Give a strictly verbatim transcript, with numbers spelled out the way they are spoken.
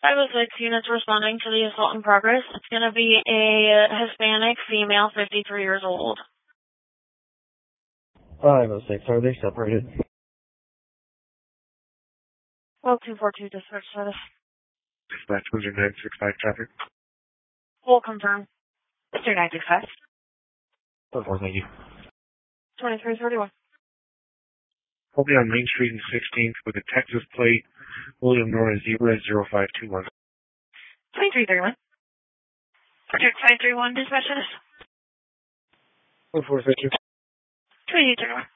five oh six units responding to the assault in progress. It's going to be a Hispanic female, fifty-three years old. five oh six, are they separated? Well, two four two dispatch status. Dispatch, was your nine six five traffic? We'll confirm. Mister nine six five. Oh, thank you. twenty-three thirty-one. I'll be on Main Street and sixteenth with a Texas plate, William Nora Zebra zero five two one. twenty-three thirty-one. Project five three one dispatch status. one four six two. twenty-eight thirty-one.